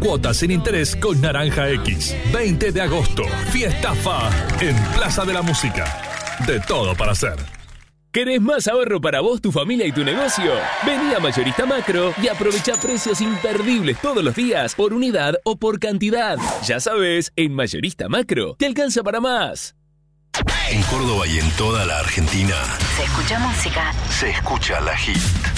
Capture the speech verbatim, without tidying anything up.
Cuotas sin interés con Naranja X. veinte de agosto. Fiesta F A en Plaza de la Música. De todo para hacer. ¿Querés más ahorro para vos, tu familia y tu negocio? Vení a Mayorista Macro y aprovecha precios imperdibles todos los días por unidad o por cantidad. Ya sabes, en Mayorista Macro te alcanza para más. En Córdoba y en toda la Argentina Se escucha música. se escucha la Hit.